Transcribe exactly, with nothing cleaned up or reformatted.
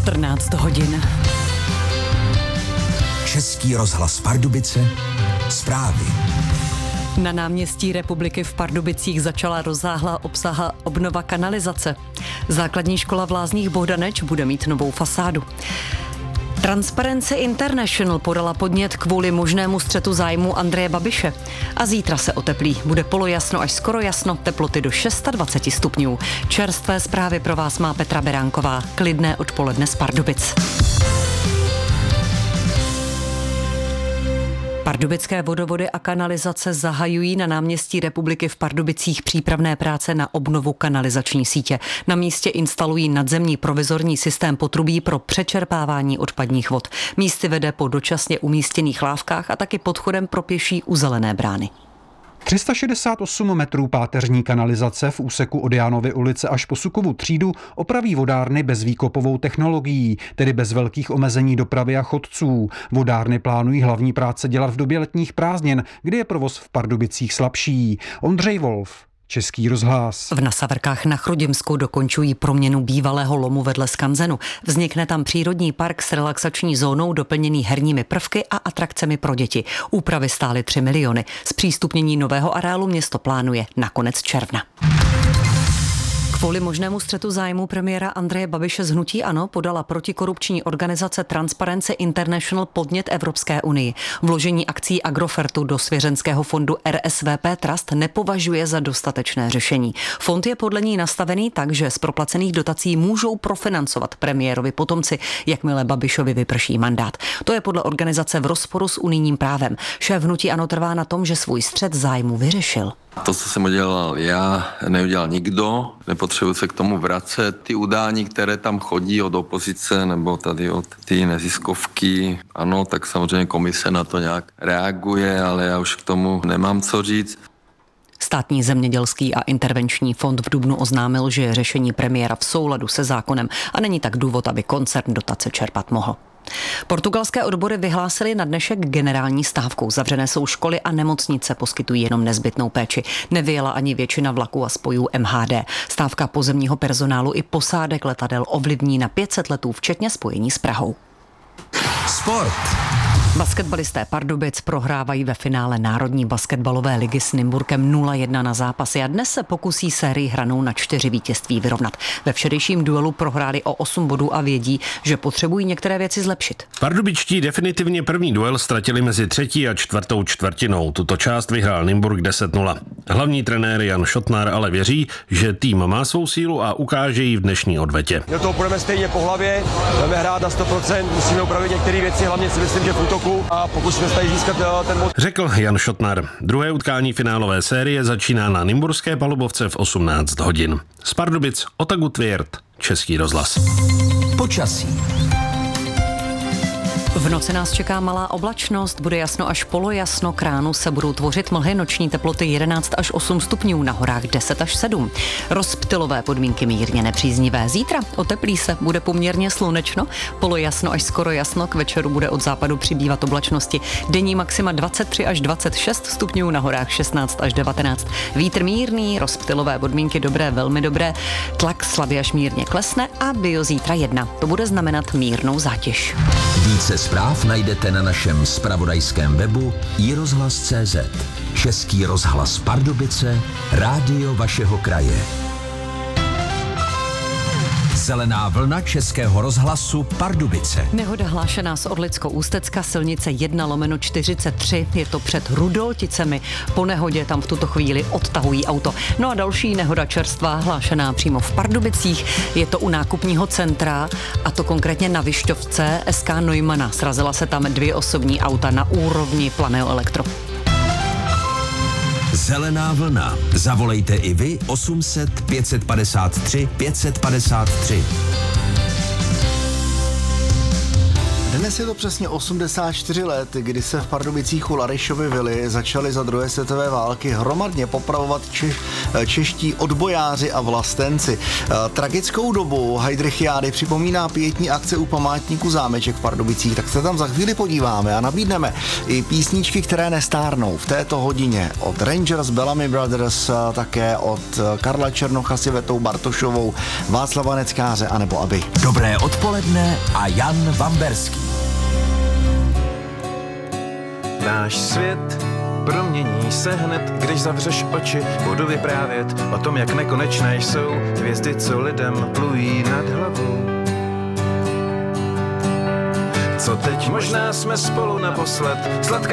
čtrnáct hodin. Český rozhlas Pardubice, zprávy. Na náměstí Republiky v Pardubicích začala rozsáhlá obsaha obnova kanalizace. Základní škola v Lázních Bohdaneč bude mít novou fasádu. Transparency International podala podnět kvůli možnému střetu zájmu Andreje Babiše. A zítra se oteplí. Bude polojasno až skoro jasno, teploty do dvacet šest stupňů. Čerstvé zprávy pro vás má Petra Beránková. Klidné odpoledne z Pardubic. Pardubické vodovody a kanalizace zahajují na náměstí Republiky v Pardubicích přípravné práce na obnovu kanalizační sítě. Na místě instalují nadzemní provizorní systém potrubí pro přečerpávání odpadních vod. Místy vede po dočasně umístěných lávkách a taky podchodem pro pěší u Zelené brány. tři sta šedesát osm metrů páteřní kanalizace v úseku od Jánovy ulice až po Sukovu třídu opraví vodárny bezvýkopovou technologií, tedy bez velkých omezení dopravy a chodců. Vodárny plánují hlavní práce dělat v době letních prázdnin, kdy je provoz v Pardubicích slabší. Ondřej Wolf, Český rozhlas. V Nasaverkách na Chrudimsku dokončují proměnu bývalého lomu vedle skanzenu. Vznikne tam přírodní park s relaxační zónou doplněný herními prvky a atrakcemi pro děti. Úpravy stály tři miliony. Zpřístupnění nového areálu město plánuje na konec června. Kvůli možnému střetu zájmu premiéra Andreje Babiše z hnutí ANO podala protikorupční organizace Transparency International podnět Evropské unii. Vložení akcí Agrofertu do svěřenského fondu R S V P Trust nepovažuje za dostatečné řešení. Fond je podle ní nastavený tak, že z proplacených dotací můžou profinancovat premiérovi potomci, jakmile Babišovi vyprší mandát. To je podle organizace v rozporu s unijním právem. Šéf hnutí ANO trvá na tom, že svůj střet zájmu vyřešil. To, co jsem udělal já, neudělal nikdo, nepotřebuji se k tomu vracet. Ty udání, které tam chodí od opozice nebo tady od ty neziskovky, ano, tak samozřejmě komise na to nějak reaguje, ale já už k tomu nemám co říct. Státní zemědělský a intervenční fond v dubnu oznámil, že je řešení premiéra v souladu se zákonem a není tak důvod, aby koncern dotace čerpat mohl. Portugalské odbory vyhlásily na dnešek generální stávku. Zavřené jsou školy a nemocnice, poskytují jenom nezbytnou péči. Nevyjela ani většina vlaků a spojů M H D. Stávka pozemního personálu i posádek letadel ovlivní na pět set letů, včetně spojení s Prahou. Sport. Basketbalisté Pardubic prohrávají ve finále Národní basketbalové ligy s Nymburkem nula jedna na zápasy a dnes se pokusí sérii hranou na čtyři vítězství vyrovnat. Ve včerejším duelu prohráli o osm bodů a vědí, že potřebují některé věci zlepšit. Pardubičtí definitivně první duel ztratili mezi třetí a čtvrtou čtvrtinou. Tuto část vyhrál Nymburk deset nula. Hlavní trenér Jan Šotnár ale věří, že tým má svou sílu a ukáže ji v dnešní odvetě. Do toho půjdeme stejně po hlavě, budeme hrát na sto procent, musíme upravit některé věci, hlavně si myslím, že v útoku a pokusíme se tady získat ten bod. Řekl Jan Šotnár. Druhé utkání finálové série začíná na nymburské palubovce v osmnáct hodin. Z Pardubic Otagu Tvěrt, Český rozhlas. Počasí. V noci nás čeká malá oblačnost, bude jasno až polojasno, k ránu se budou tvořit mlhy, noční teploty jedenáct až osm stupňů, na horách deset až sedm. Rozptylové podmínky mírně nepříznivé. Zítra oteplí se, bude poměrně slunečno, polojasno až skoro jasno, k večeru bude od západu přibývat oblačnosti. Denní maxima dvacet tři až dvacet šest stupňů, na horách šestnáct až devatenáct. Vítr mírný, rozptylové podmínky dobré, velmi dobré, tlak slabě až mírně klesne a bio zítra jedna. To bude znamenat mírnou zátěž. Více zpráv najdete na našem zpravodajském webu i rozhlas tečka cé zet. Český rozhlas Pardubice, rádio vašeho kraje. Zelená vlna Českého rozhlasu Pardubice. Nehoda hlášená z Orlicko-Ústecka, silnice jedna lomeno čtyřicet tři, je to před Rudolticemi. Po nehodě tam v tuto chvíli odtahují auto. No a další nehoda čerstvá hlášená přímo v Pardubicích, je to u nákupního centra, a to konkrétně na Višťovce S K Neumana. Srazila se tam dvě osobní auta na úrovni Planeo Elektro. Zelená vlna. Zavolejte i vy osm set pět set padesát tři pět set padesát tři. Dnes je to přesně osmdesát čtyři let, kdy se v Pardubicích u Laryšovy vily začaly za druhé světové války hromadně popravovat či čeští odbojáři a vlastenci. Tragickou dobu Heydrichiády připomíná pietní akce u památníku Zámeček v Pardubicích, tak se tam za chvíli podíváme a nabídneme i písničky, které nestárnou v této hodině. Od Rangers, Bellamy Brothers, také od Karla Černocha s Ivetou Bartošovou, Václava Neckáře anebo Aby. Dobré odpoledne a Jan Vamberský. Náš svět promění se hned, když zavřeš oči. Budu vyprávět o tom, jak nekonečné jsou hvězdy, co lidem plují nad hlavou. Co teď? Možná jsme spolu naposled. Sladká